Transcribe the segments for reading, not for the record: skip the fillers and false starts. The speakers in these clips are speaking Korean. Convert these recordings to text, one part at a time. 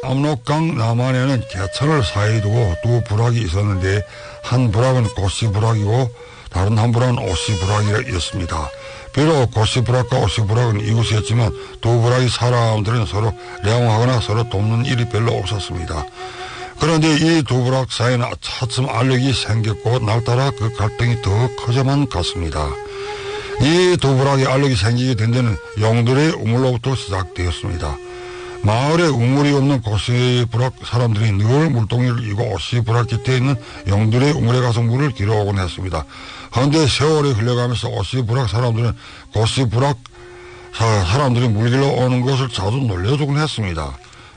압록강 남한에는 개천을 사이에 두고 두 부락이 있었는데 한 부락은 고시부락이고 다른 한 부락은 오시부락이었습니다. 비록 고시부락과 오시부락은 이웃이었지만 두 부락의 사람들은 서로 레옹하거나 서로 돕는 일이 별로 없었습니다. 그런데 이 두 부락 사이에는 차츰 알력이 생겼고 날따라 그 갈등이 더 커져만 갔습니다. 이 두 부락의 알력이 생기게 된 데는 용들의 우물로부터 시작되었습니다. 마을에 우물이 없는 고시부락 사람들이 늘 물동이를 이고 오시부락 곁에 있는 용들의 우물에 가서 물을 길어오곤 했습니다. 그런데 세월이 흘러가면서 오시부락 사람들은 고시부락 사람들이 물 길러 오는 것을 자주 놀려주곤 했습니다.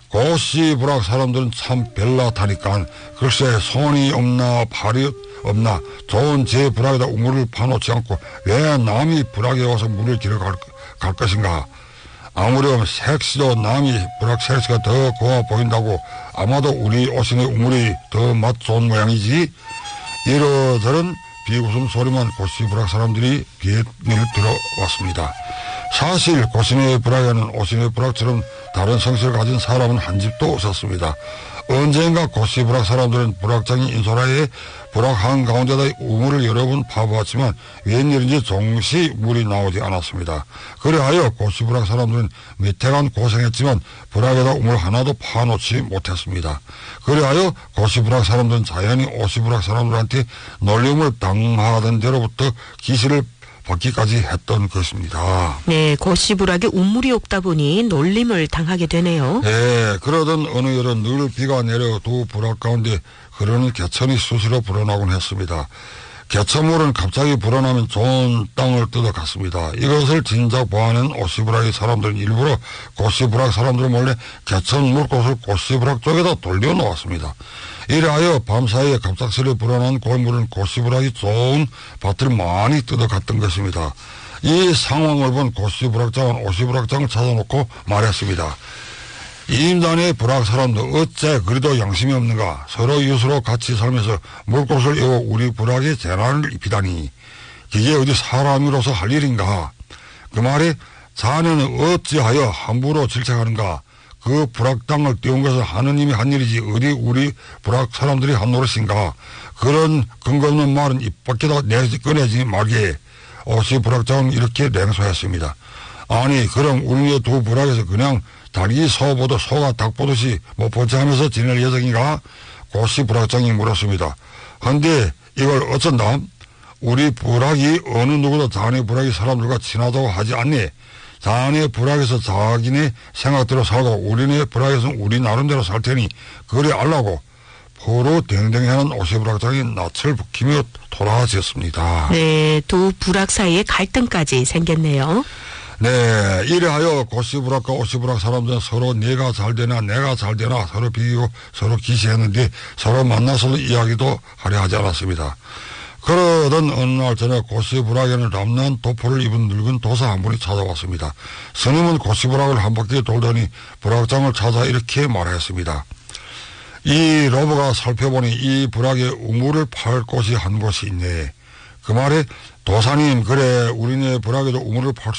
고시부락 사람들은 참 별나타니까 글쎄 손이 없나 팔이 없나 좋은 제 부락에다 우물을 파놓지 않고 왜 남이 부락에 와서 물을 길어 갈 것인가. 아무렴 색시도 남이 부락 색시가 더 고와 보인다고 아마도 우리 오신의 우물이 더 맛 좋은 모양이지. 이러저런 비웃음 소리만 고시부락 사람들이 귀에 들어왔습니다. 사실 고신의 부락에는 오신의 부락처럼 다른 성씨를 가진 사람은 한 집도 없었습니다. 언젠가 고시부락 사람들은 부락장이 인소라에 부락 한가운데다 우물을 여러 번 파보았지만 웬일인지 종시 물이 나오지 않았습니다. 그래하여 고시부락 사람들은 몇 해간 고생했지만 부락에다 우물 하나도 파놓지 못했습니다. 그래하여 고시부락 사람들은 자연히 오시부락 사람들한테 놀림을 당하던 대로부터 기시를 받기까지 했던 것입니다. 네, 고시부락에 우물이 없다 보니 놀림을 당하게 되네요. 네, 그러던 어느 여름 늘 비가 내려 두 부락 가운데 흐르는 개천이 수시로 불어나곤 했습니다. 개천물은 갑자기 불어나면 좋은 땅을 뜯어갔습니다. 이것을 진작 보아낸 오시부락의 사람들은 일부러 고시부락 사람들 몰래 개천 물꽃을 고시부락 쪽에다 돌려놓았습니다. 이래하여 밤사이에 갑작스레 불어난 고물은 고시부락이 좋은 밭을 많이 뜯어갔던 것입니다. 이 상황을 본 고시부락장은 오시부락장을 찾아놓고 말했습니다. 임단의 부락 사람도 어째 그리도 양심이 없는가. 서로 이웃으로 같이 살면서 물꽃을 이고 우리 부락에 재난을 입히다니 이게 어디 사람으로서 할 일인가. 그 말에 자네는 어찌하여 함부로 질책하는가. 그 부락 땅을 띄운 것은 하느님이 한 일이지 어디 우리 부락 사람들이 한 노릇인가. 그런 근거 없는 말은 입 밖에다 꺼내지 말게. 오시부락장은 이렇게 냉소했습니다. 아니 그럼 우리네 두 부락에서 그냥 닭이 소 보듯 소가 닭 보듯이 못 보지하면서 지낼 예정인가? 고시부락장이 물었습니다. 그런데 이걸 어쩐다? 우리 부락이 어느 누구도 자네 부락이 사람들과 친하다고 하지 않니? 자네 부락에서 자기네 생각대로 살고 우리네 부락에서는 우리 나름대로 살 테니 그래 알라고 포로 댕댕이하는 오시부락장이 낯을 부키며 돌아가셨습니다. 네, 두 부락 사이에 갈등까지 생겼네요. 네, 이래하여 고시부락과 오시부락 사람들은 서로 내가 잘되나 내가 잘되나 서로 비기고 서로 기시했는데 서로 만나서도 이야기도 하려 하지 않았습니다. 그러던 어느 날 저녁 고시부락에는 ram난 도포를 입은 늙은 도사 한 분이 찾아왔습니다. 스님은 고시부락을 한 바퀴 돌더니 부락장을 찾아 이렇게 말했습니다. 이 로버가 살펴보니 이 부락에 우물을 팔 곳이 한 곳이 있네. 그 말에 도사님 그래 우리네 부락에도 우물을 팔